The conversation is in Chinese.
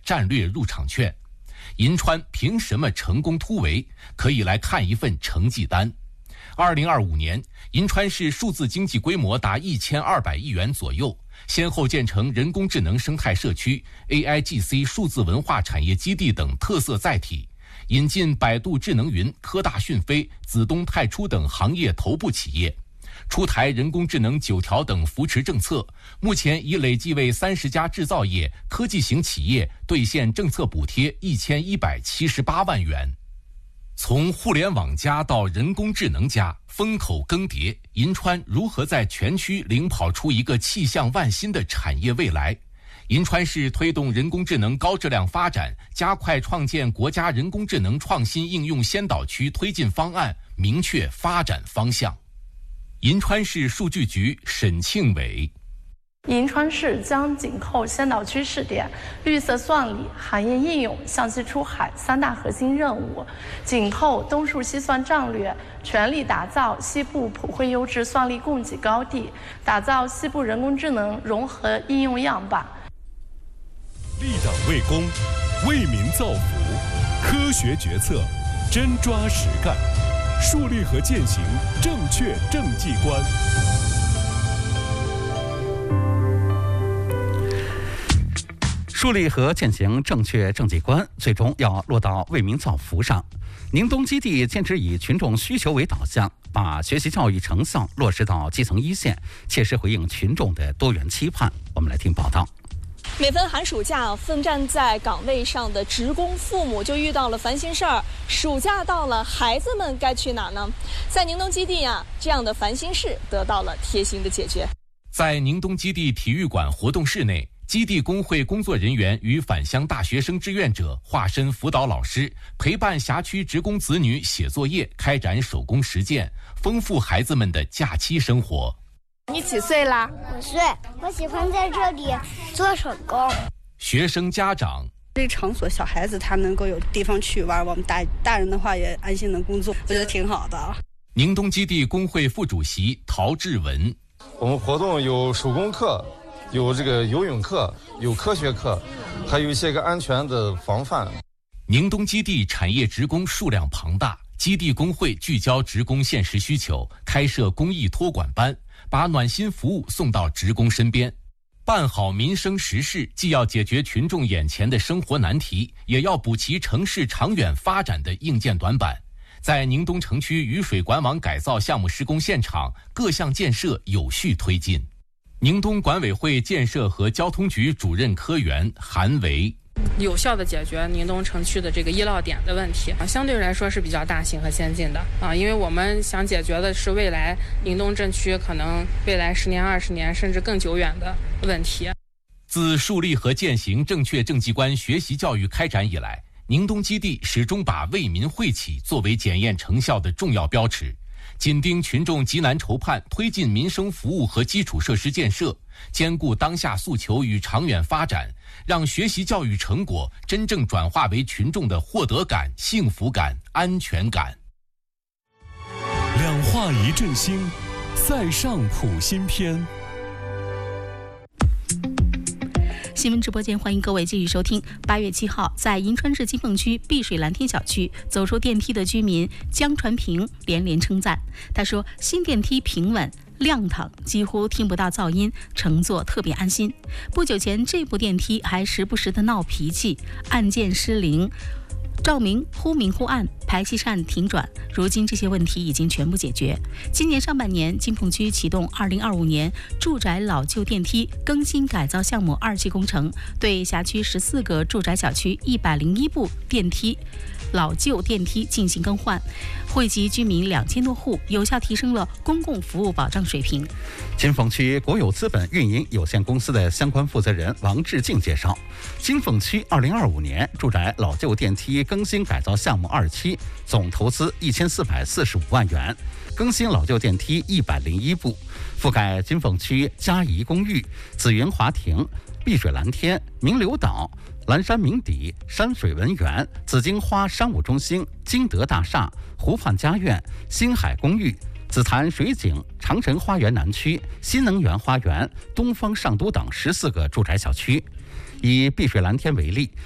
战略入场券。银川凭什么成功突围？可以来看一份成绩单。2025年，银川市数字经济规模达1200亿元左右，先后建成人工智能生态社区、AIGC 数字文化产业基地等特色载体，引进百度智能云、科大讯飞、紫东太初等行业头部企业，出台人工智能9条等扶持政策，目前已累计为30家制造业、科技型企业兑现政策补贴1178万元。从互联网加到人工智能加，风口更迭，银川如何在全区领跑出一个气象万新的产业未来？银川市推动人工智能高质量发展，加快创建国家人工智能创新应用先导区推进方案，明确发展方向。银川市数据局沈庆伟。 银川市将紧扣先导区试点、绿色算力、行业应用、向西出海3大核心任务，紧扣东数西算战略，全力打造西部普惠优质算力供给高地，打造西部人工智能融合应用样板。 立党为公，为民造福，科学决策，真抓实干，树立和践行正确政绩观。 树立和践行正确政绩观，最终要落到为民造福上。宁东基地坚持以群众需求为导向，把学习教育成效落实到基层一线，切实回应群众的多元期盼。我们来听报道。 每逢寒暑假，奋战在岗位上的职工父母就遇到了烦心事儿。暑假到了，孩子们该去哪呢？在宁东基地这样的烦心事得到了贴心的解决。 在宁东基地体育馆活动室内，基地工会工作人员与返乡大学生志愿者化身辅导老师，陪伴辖区职工子女写作业，开展手工实践，丰富孩子们的假期生活。 你几岁啦 ？5岁。我喜欢在这里做手工。 学生家长， 这个场所小孩子他能够有地方去玩，我们大人的话也安心的工作，我觉得挺好的。 宁东基地工会副主席陶志文， 我们活动有手工课，有这个游泳课，有科学课，还有一些个安全的防范。 宁东基地产业职工数量庞大，基地工会聚焦职工现实需求，开设公益托管班，把暖心服务送到职工身边。办好民生实事，既要解决群众眼前的生活难题，也要补齐城市长远发展的硬件短板。在宁东城区雨水管网改造项目施工现场，各项建设有序推进。宁东管委会建设和交通局主任科员韩维， 有效地解决宁东城区的这个医疗点的问题相对来说是比较大型和先进的因为我们想解决的是未来宁东镇区可能未来10年、20年甚至更久远的问题。 自树立和践行正确政绩观学习教育开展以来，宁东基地始终把为民惠企作为检验成效的重要标尺，紧盯群众急难愁盼，推进民生服务和基础设施建设，兼顾当下诉求与长远发展，让学习教育成果真正转化为群众的获得感、幸福感、安全感。 两化一振兴，塞上普新篇。 新闻直播间，欢迎各位继续收听。8月7号，在银川市金凤区碧水蓝天小区走出电梯的居民江传平连连称赞。他说，新电梯平稳亮堂，几乎听不到噪音，乘坐特别安心。不久前，这部电梯还时不时的闹脾气，按键失灵，照明忽明忽暗，排气扇停转，如今这些问题已经全部解决。今年上半年，金凤区启动2025年住宅老旧电梯更新改造项目2期工程，对辖区14个住宅小区101部老旧电梯进行更换，惠及居民2000多户，有效提升了公共服务保障水平。 金凤区国有资本运营有限公司的相关负责人王志静介绍，金凤区2025年住宅老旧电梯更新改造项目2期总投资1445万元，更新老旧电梯101部，覆盖金凤区嘉怡公寓、紫云华庭、碧水蓝天、明流岛、蓝山明底、山水文园、紫荆花商务中心、金德大厦、湖畔家苑、星海公寓、紫檀水景、长城花园南区、新能源花园、东方上都等14个住宅小区。以碧水蓝天为例，